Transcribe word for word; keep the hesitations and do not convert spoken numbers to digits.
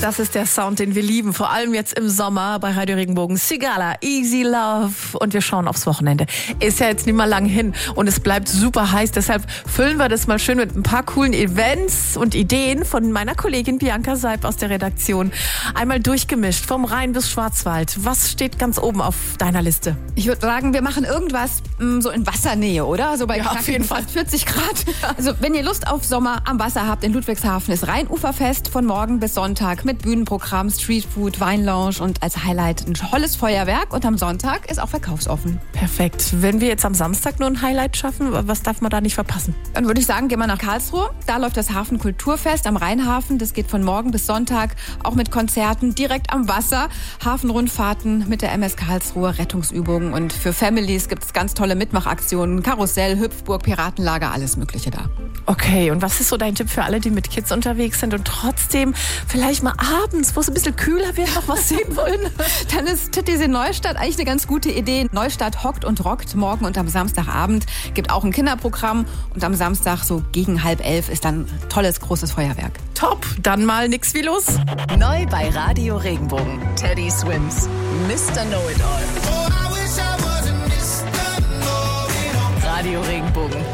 Das ist der Sound, den wir lieben, vor allem jetzt im Sommer bei Radio Regenbogen. Sigala, Easy Love. Und wir schauen aufs Wochenende. Ist ja jetzt nicht mal lang hin und es bleibt super heiß. Deshalb füllen wir das mal schön mit ein paar coolen Events und Ideen von meiner Kollegin Bianca Seib aus der Redaktion. Einmal durchgemischt, vom Rhein bis Schwarzwald. Was steht ganz oben auf deiner Liste? Ich würde sagen, wir machen irgendwas mh, so in Wassernähe, oder? So bei Ja, auf jeden Fall. vierzig Grad. Also wenn ihr Lust auf Sommer am Wasser habt, in Ludwigshafen ist Rheinuferfest von morgen bis Sonntag mit Bühnenprogramm, Streetfood, Weinlounge und als Highlight ein tolles Feuerwerk. Und am Sonntag ist auch verkaufsoffen. Perfekt. Wenn wir jetzt am Samstag nur ein Highlight schaffen, was darf man da nicht verpassen? Dann würde ich sagen, gehen wir nach Karlsruhe. Da läuft das Hafenkulturfest am Rheinhafen. Das geht von morgen bis Sonntag, auch mit Konzerten direkt am Wasser. Hafenrundfahrten mit der M S Karlsruhe, Rettungsübungen. Und für Families gibt es ganz tolle Mitmachaktionen. Karussell, Hüpfburg, Piratenlager, alles Mögliche da. Okay, und was ist so dein Tipp für alle, die mit Kids unterwegs sind und trotzdem vielleicht mal abends, wo es ein bisschen kühler wird, noch was sehen wollen? Dann ist Titisee Neustadt eigentlich eine ganz gute Idee. Neustadt hockt und rockt morgen und am Samstagabend. Gibt auch ein Kinderprogramm. Und am Samstag so gegen halb elf ist dann ein tolles, großes Feuerwerk. Top, dann mal nix wie los. Neu bei Radio Regenbogen. Teddy Swims, Mister Know-It-All. Radio Regenbogen.